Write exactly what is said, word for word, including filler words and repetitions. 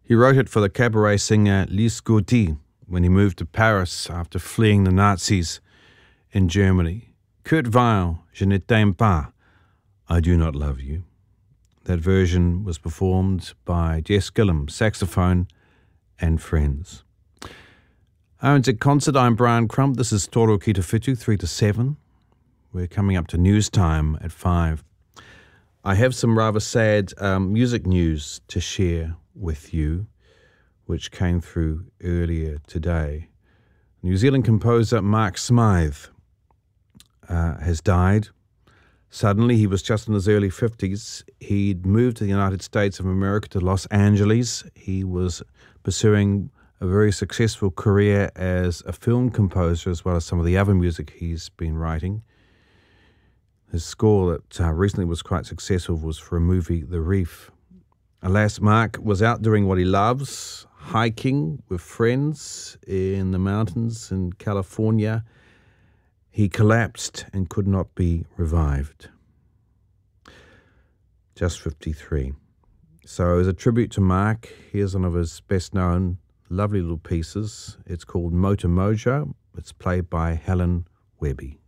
He wrote it for the cabaret singer Lise Gaudy when he moved to Paris after fleeing the Nazis in Germany. Kurt Weill, Je ne t'aime pas, I do not love you. That version was performed by Jess Gillum, saxophone and friends. Owens at Concert, I'm Brian Crump. This is Toro Ki Te Whitu, three to seven. We're coming up to news time at five. I have some rather sad um, music news to share with you, which came through earlier today. New Zealand composer Mark Smythe uh, has died. Suddenly, he was just in his early fifties. He'd moved to the United States of America, to Los Angeles. He was pursuing a very successful career as a film composer, as well as some of the other music he's been writing. His score that uh, recently was quite successful was for a movie, The Reef. Alas, Mark was out doing what he loves, hiking with friends in the mountains in California. He collapsed and could not be revived. Just fifty-three. So as a tribute to Mark, here's one of his best-known lovely little pieces. It's called Motor Mojo. It's played by Helen Webby.